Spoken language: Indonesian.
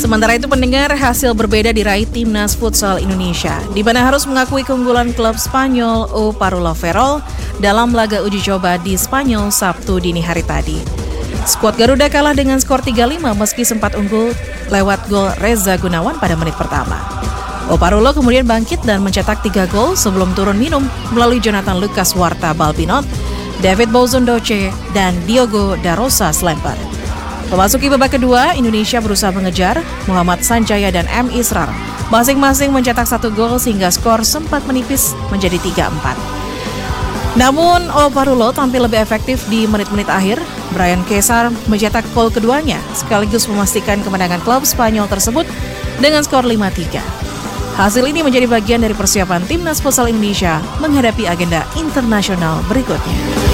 Sementara itu pendengar, hasil berbeda diraih Timnas Futsal Indonesia, di mana harus mengakui keunggulan klub Spanyol O Parulo Ferrol dalam laga uji coba di Spanyol Sabtu dini hari tadi. Skuad Garuda kalah dengan skor 3-5 meski sempat unggul lewat gol Reza Gunawan pada menit pertama. O Parulo kemudian bangkit dan mencetak 3 gol sebelum turun minum melalui Jonathan Lucas Warta Balbinot, David Bozondoce, dan Diogo da Rosa Slemper. Memasuki babak kedua, Indonesia berusaha mengejar. Muhammad Sanjaya dan M. Israr masing-masing mencetak 1 gol sehingga skor sempat menipis menjadi 3-4. Namun, O Parulo tampil lebih efektif di menit-menit akhir. Brian Kesar mencetak gol keduanya sekaligus memastikan kemenangan klub Spanyol tersebut dengan skor 5-3. Hasil ini menjadi bagian dari persiapan Timnas Futsal Indonesia menghadapi agenda internasional berikutnya.